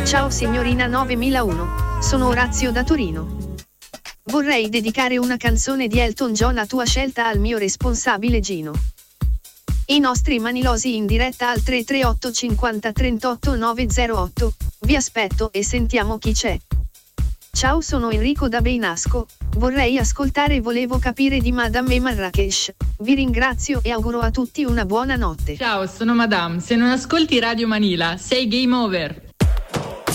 Ciao signorina 9001, sono Orazio da Torino. Vorrei dedicare una canzone di Elton John a tua scelta al mio responsabile Gino. I nostri manilosi in diretta al 338 50 38 908, vi aspetto e sentiamo chi c'è. Ciao, sono Enrico da Beinasco, vorrei ascoltare Volevo capire di Madame e Marrakesh. Vi ringrazio e auguro a tutti una buona notte. Ciao, sono Madame, se non ascolti Radio Manila sei game over.